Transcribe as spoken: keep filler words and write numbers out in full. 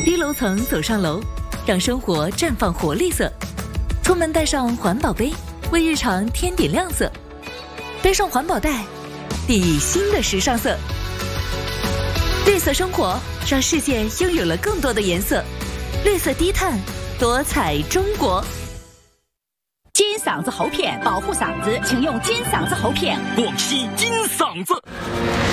低楼层走上楼，让生活绽放活力色。出门带上环保杯，为日常添点亮色。背上环保袋，定义新的时尚色。绿色生活让世界拥有了更多的颜色。绿色低碳，多彩中国。 金嗓子喉片，保护嗓子，请用金嗓子喉片。 广西金嗓子。